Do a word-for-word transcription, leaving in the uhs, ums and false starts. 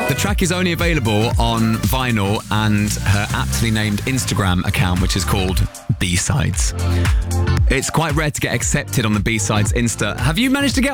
The track is only available on vinyl and her aptly named Instagram account, which is called B-Sides. It's quite rare to get accepted on the B-Sides Insta. Have you managed to get